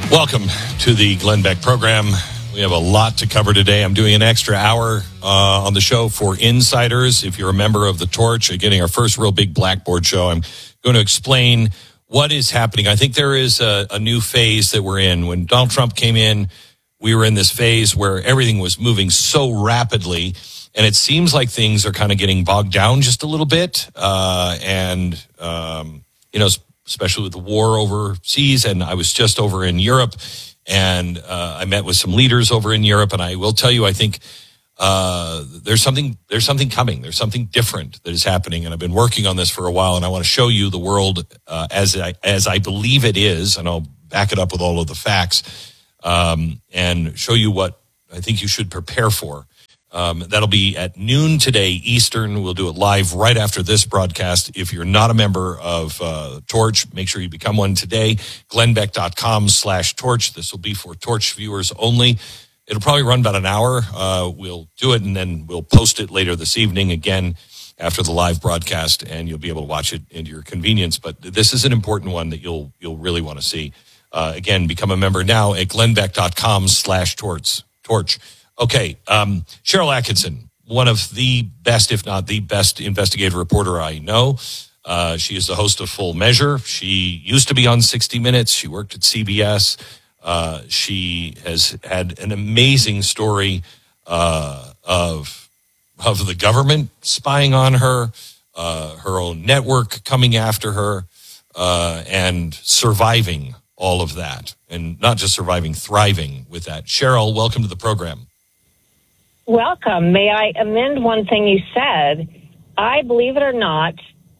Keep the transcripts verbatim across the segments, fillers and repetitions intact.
Welcome to the Glenn Beck program. We have a lot to cover today. I'm doing an extra hour uh, on the show for insiders. If you're a member of the Torch, getting our first real big Blackboard show, I'm going to explain what is happening. I think there is a, a new phase that we're in. When Donald Trump came in, we were in this phase where everything was moving so rapidly, and it seems like things are kind of getting bogged down just a little bit. Uh, and, um, you know, especially with the war overseas. And I was just over in Europe, and uh, I met with some leaders over in Europe. And I will tell you, I think uh, there's something there's something coming. There's something different that is happening. And I've been working on this for a while, and I want to show you the world uh, as I, as I believe it is. And I'll back it up with all of the facts um, and show you what I think you should prepare for. Um, that'll be at noon today Eastern. We'll do it live right after this broadcast. If you're not a member of uh, Torch, make sure you become one today. Glennbeck.com slash Torch. This will be for Torch viewers only. It'll probably run about an hour. Uh, we'll do it, and then we'll post it later this evening again after the live broadcast, and you'll be able to watch it in your convenience. But this is an important one that you'll you'll really want to see. Uh, again, become a member now at Glennbeck.com slash Torch. Torch. Okay, um, Sharyl Attkisson, one of the best, if not the best investigative reporter I know. Uh, she is the host of Full Measure. She used to be on sixty minutes. She worked at C B S. Uh, she has had an amazing story uh, of of the government spying on her, uh, her own network coming after her, uh, and surviving all of that. And not just surviving, thriving with that. Sharyl, welcome to the program. Welcome. May I amend one thing you said? I, believe it or not,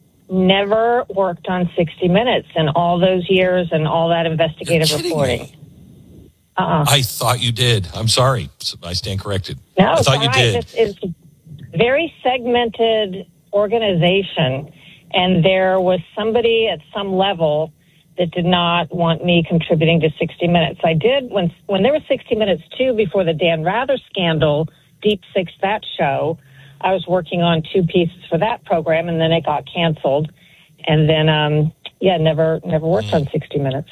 never worked on sixty minutes in all those years and all that investigative reporting. Me. Uh-uh. I thought you did. I'm sorry. I stand corrected. No, I thought you right. did. This is a very segmented organization, and there was somebody at some level that did not want me contributing to sixty minutes. I did when when there was sixty minutes, too, before the Dan Rather scandal, Deep Six, that show. I was working on two pieces for that program, and then it got canceled. And then, um, yeah, never never worked mm. on sixty minutes.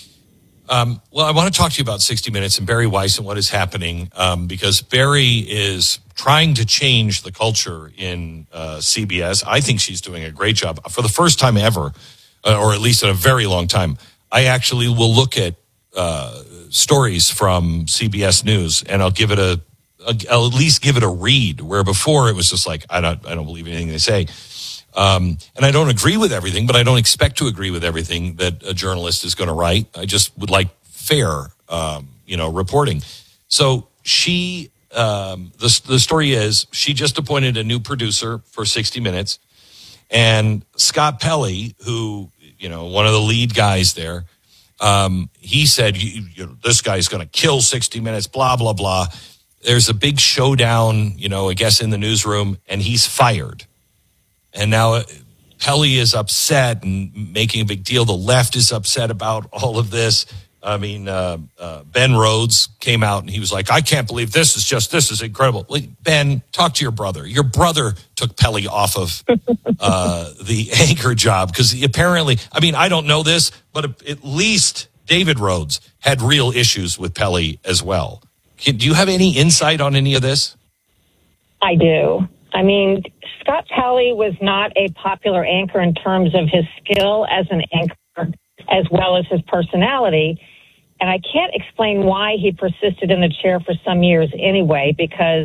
Um, well, I want to talk to you about sixty minutes and Bari Weiss and what is happening, um, because Bari is trying to change the culture in uh, C B S. I think she's doing a great job. For the first time ever, uh, or at least in a very long time, I actually will look at uh, stories from C B S News, and I'll give it a I'll at least give it a read, where before it was just like, I don't, I don't believe anything they say. Um, and I don't agree with everything, but I don't expect to agree with everything that a journalist is going to write. I just would like fair, um, you know, reporting. So she, um, the, the story is she just appointed a new producer for sixty minutes, and Scott Pelley, who, you know, one of the lead guys there, um, he said, you, you know, this guy's going to kill sixty minutes, blah, blah, blah. There's a big showdown, you know, I guess in the newsroom, and he's fired. And now Pelley is upset and making a big deal. The left is upset about all of this. I mean, uh, uh, Ben Rhodes came out and he was like, I can't believe this is just, this is incredible. Ben, talk to your brother. Your brother took Pelley off of uh, the anchor job because apparently, I mean, I don't know this, but at least David Rhodes had real issues with Pelley as well. Do you have any insight on any of this? I do. I mean, Scott Pelley was not a popular anchor in terms of his skill as an anchor, as well as his personality. And I can't explain why he persisted in the chair for some years anyway, because,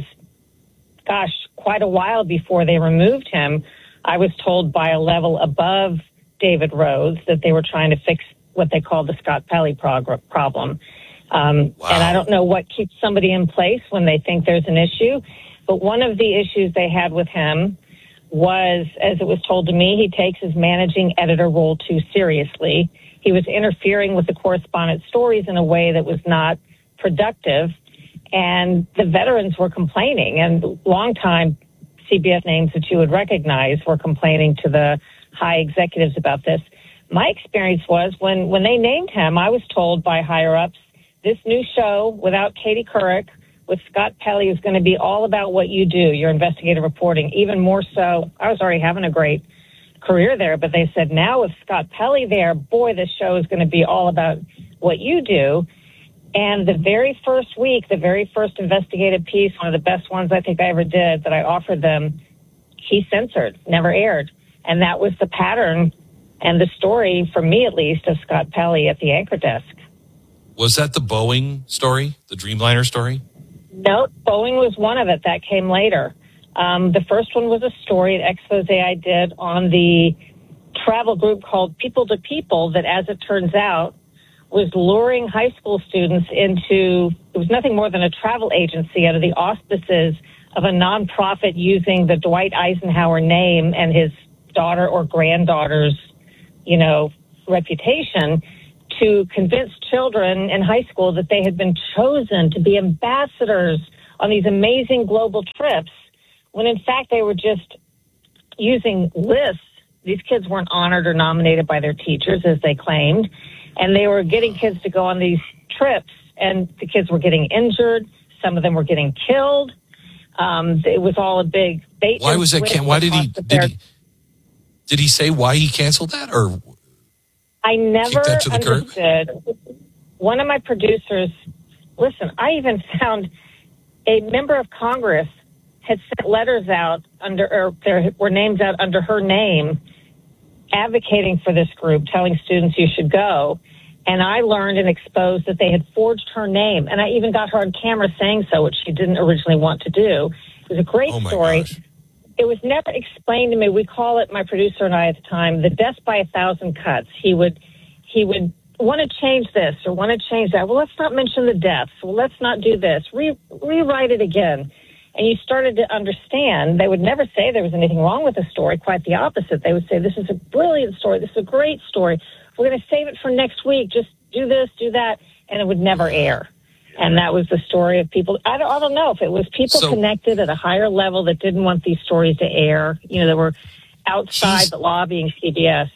gosh, quite a while before they removed him, I was told by a level above David Rhodes that they were trying to fix what they call the Scott Pelley prog- problem. Um, wow. And I don't know what keeps somebody in place when they think there's an issue. But one of the issues they had with him was, as it was told to me, he takes his managing editor role too seriously. He was interfering with the correspondent stories in a way that was not productive. And the veterans were complaining. And longtime C B S names that you would recognize were complaining to the high executives about this. My experience was when, when they named him, I was told by higher-ups, this new show without Katie Couric, with Scott Pelley, is going to be all about what you do, your investigative reporting. Even more so, I was already having a great career there, but they said now with Scott Pelley there, boy, this show is going to be all about what you do. And the very first week, the very first investigative piece, one of the best ones I think I ever did that I offered them, he censored, never aired. And that was the pattern and the story, for me at least, of Scott Pelley at the anchor desk. Was that the Boeing story, the Dreamliner story? No, Boeing was one of it. That came later. Um, the first one was a story, an expose I did on the travel group called People to People that, as it turns out, was luring high school students into, it was nothing more than a travel agency under the auspices of a nonprofit using the Dwight Eisenhower name and his daughter or granddaughter's, you know, reputation to convince children in high school that they had been chosen to be ambassadors on these amazing global trips, when in fact they were just using lists. These kids weren't honored or nominated by their teachers, as they claimed, and they were getting kids to go on these trips, and the kids were getting injured. Some of them were getting killed. Um, it was all a big bait. Why was that? Can- why did he, did he? Did he say why he canceled that, or? I never understood. Curb? One of my producers, listen, I even found a member of Congress had sent letters out under, or there were names out under her name, advocating for this group, telling students you should go. And I learned and exposed that they had forged her name. And I even got her on camera saying so, which she didn't originally want to do. It was a great oh my story. Gosh. It was never explained to me. We call it, my producer and I at the time, the death by a thousand cuts. He would, he would want to change this or want to change that. Well, let's not mention the deaths. Well, let's not do this. Re- rewrite it again. And you started to understand. They would never say there was anything wrong with the story. Quite the opposite. They would say, this is a brilliant story. This is a great story. We're going to save it for next week. Just do this, do that. And it would never air. And that was the story of people. I don't, I don't know if it was people so, connected at a higher level that didn't want these stories to air. You know, that were outside the lobbying C B S.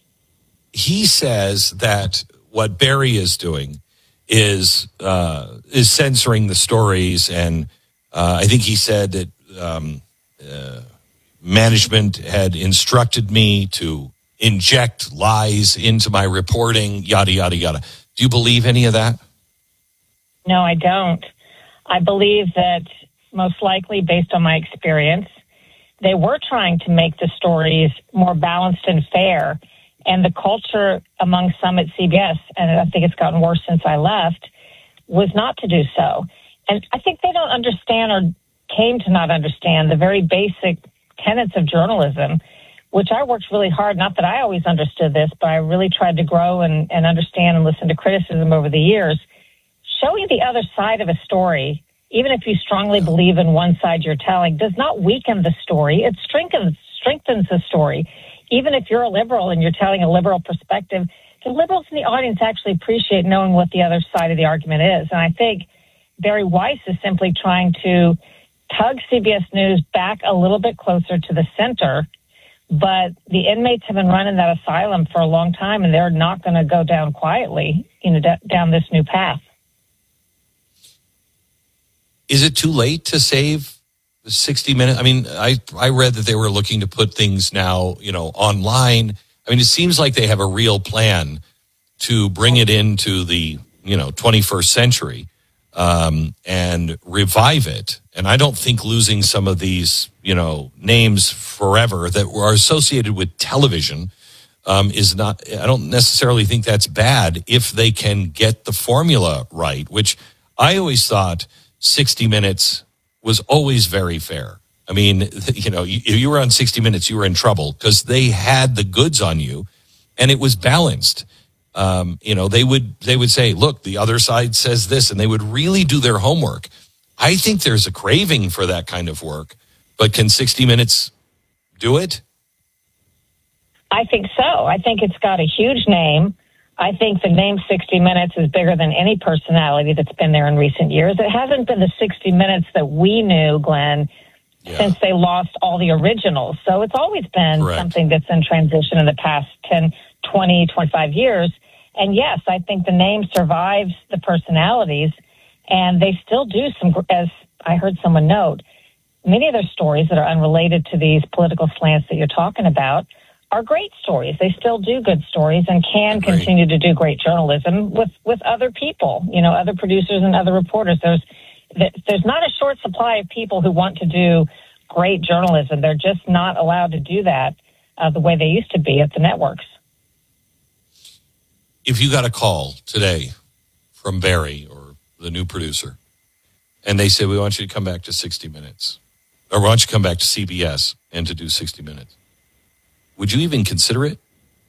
He says that what Barry is doing is uh, is censoring the stories, and uh, I think he said that um, uh, management had instructed me to inject lies into my reporting. Yada yada yada. Do you believe any of that? No, I don't. I believe that most likely, based on my experience, they were trying to make the stories more balanced and fair. And the culture among some at C B S, and I think it's gotten worse since I left, was not to do so. And I think they don't understand, or came to not understand, the very basic tenets of journalism, which I worked really hard. Not that I always understood this, but I really tried to grow and, and understand and listen to criticism over the years. Showing the other side of a story, even if you strongly believe in one side you're telling, does not weaken the story. It strengthens strengthens the story. Even if you're a liberal and you're telling a liberal perspective, the liberals in the audience actually appreciate knowing what the other side of the argument is. And I think Barry Weiss is simply trying to tug C B S News back a little bit closer to the center. But the inmates have been running that asylum for a long time, and they're not going to go down quietly, you know, d- down this new path. Is it too late to save the sixty minutes? I mean, I, I read that they were looking to put things now, you know, online. I mean, it seems like they have a real plan to bring it into the, you know, twenty-first century um, and revive it. And I don't think losing some of these, you know, names forever that were associated with television um, is not, I don't necessarily think that's bad if they can get the formula right, which I always thought sixty minutes was always very fair. I mean, you know, if you were on sixty minutes, you were in trouble because they had the goods on you and it was balanced. Um, you know, they would, they would say, look, the other side says this, and they would really do their homework. I think there's a craving for that kind of work, but can sixty minutes do it? I think so. I think it's got a huge name. I think the name sixty minutes is bigger than any personality that's been there in recent years. It hasn't been the sixty minutes that we knew, Glenn, yeah. since they lost all the originals. So it's always been Correct. something that's in transition in the past ten, twenty, twenty-five years. And yes, I think the name survives the personalities, and they still do some, as I heard someone note, many of their stories that are unrelated to these political slants that you're talking about are great stories. They still do good stories and can Agreed. continue to do great journalism with, with other people, you know, other producers and other reporters. There's there's not a short supply of people who want to do great journalism. They're just not allowed to do that uh, the way they used to be at the networks. If you got a call today from Barry or the new producer, and they said, we want you to come back to sixty minutes, or we want you to come back to C B S and to do sixty minutes, would you even consider it?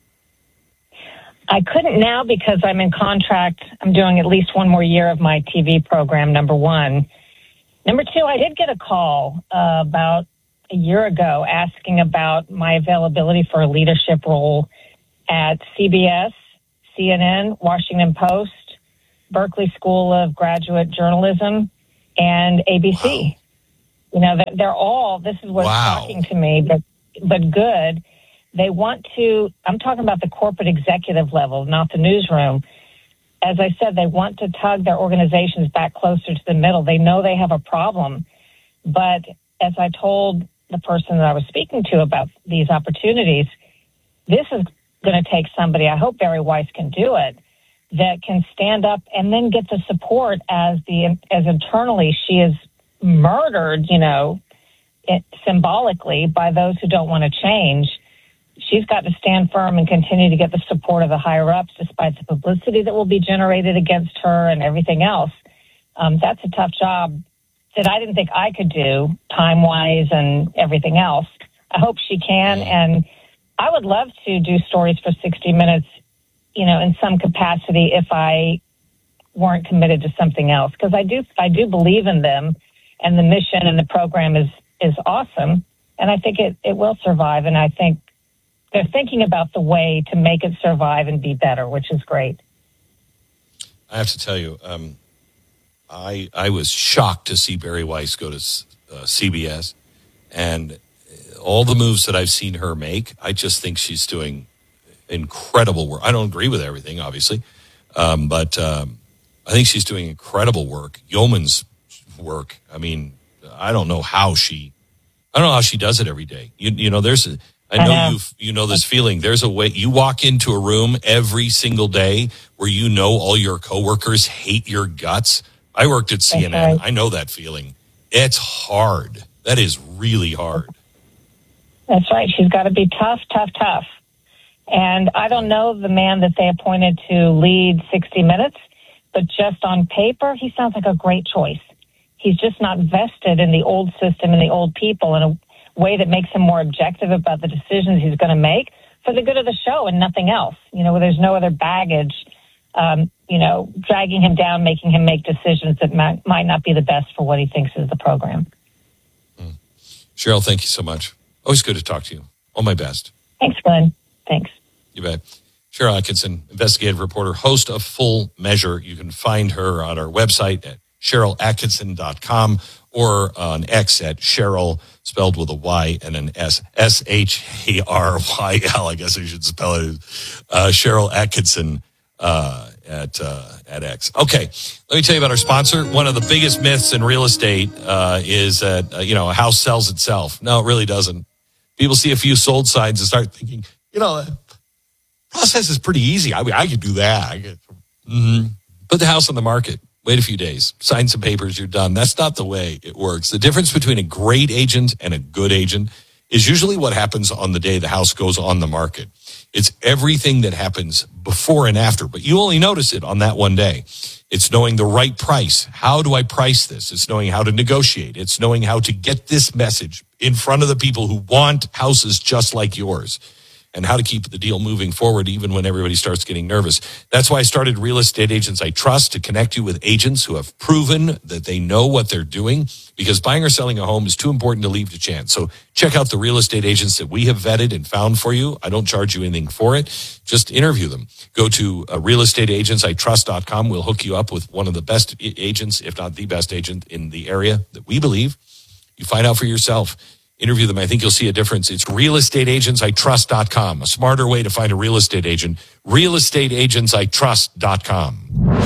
I couldn't now because I'm in contract. I'm doing at least one more year of my T V program, number one. Number two, I did get a call uh, about a year ago asking about my availability for a leadership role at C B S, C N N, Washington Post, Berkeley School of Graduate Journalism, and A B C. Wow. You know, they're all, this is what's wow. shocking to me, but but good. They want to, I'm talking about the corporate executive level, not the newsroom. As I said, they want to tug their organizations back closer to the middle. They know they have a problem. But as I told the person that I was speaking to about these opportunities, this is going to take somebody, I hope Barry Weiss can do it, that can stand up and then get the support as the as internally she is murdered, you know, it, symbolically by those who don't want to change. She's got to stand firm and continue to get the support of the higher-ups despite the publicity that will be generated against her and everything else. Um, that's a tough job that I didn't think I could do time-wise and everything else. I hope she can, and I would love to do stories for sixty minutes, you know, in some capacity if I weren't committed to something else, because I do, I do believe in them, and the mission and the program is, is awesome, and I think it, it will survive, and I think they're thinking about the way to make it survive and be better, which is great. I have to tell you, um, I I was shocked to see Barry Weiss go to uh, C B S, and all the moves that I've seen her make, I just think she's doing incredible work. I don't agree with everything, obviously, um, but um, I think she's doing incredible work, yeoman's work. I mean, I don't know how she, I don't know how she does it every day. You, you know, there's a, I know, I know. you you know this feeling. There's a way you walk into a room every single day where you know all your coworkers hate your guts. I worked at C N N. Right. I know that feeling. It's hard. That is really hard. That's right. She's got to be tough, tough, tough. And I don't know the man that they appointed to lead sixty minutes, but just on paper, he sounds like a great choice. He's just not vested in the old system and the old people in a way that makes him more objective about the decisions he's going to make for the good of the show and nothing else. You know, where there's no other baggage, um, you know, dragging him down, making him make decisions that might, might not be the best for what he thinks is the program. Mm. Cheryl, thank you so much. Always good to talk to you. All my best. Thanks, Glenn. Thanks. You bet. Cheryl Atkinson, investigative reporter, host of Full Measure. You can find her on our website at cheryl atkinson dot com or on X at Cheryl, spelled with a Y and an S, S H A R Y L. I guess I should spell it. Uh, Cheryl Atkinson uh, at uh, at X. Okay, let me tell you about our sponsor. One of the biggest myths in real estate uh, is that, uh, you know, a house sells itself. No, it really doesn't. People see a few sold signs and start thinking, you know, the process is pretty easy. I mean, I could do that. I could, mm-hmm. Put the house on the market. Wait a few days, sign some papers, you're done. That's not the way it works. The difference between a great agent and a good agent is usually what happens on the day the house goes on the market. It's everything that happens before and after, but you only notice it on that one day. It's knowing the right price. How do I price this? It's knowing how to negotiate. It's knowing how to get this message in front of the people who want houses just like yours, and how to keep the deal moving forward even when everybody starts getting nervous. That's why I started Real Estate Agents I Trust, to connect you with agents who have proven that they know what they're doing, because buying or selling a home is too important to leave to chance. So check out the real estate agents that we have vetted and found for you. I don't charge you anything for it. Just interview them. Go to uh, real estate agents I trust dot com. We'll hook you up with one of the best agents, if not the best agent in the area that we believe. You find out for yourself. Interview them. I think you'll see a difference. It's real estate agents I trust dot com. A smarter way to find a real estate agent. real estate agents I trust dot com.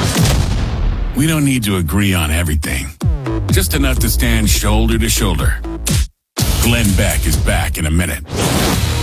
We don't need to agree on everything. Just enough to stand shoulder to shoulder. Glenn Beck is back in a minute.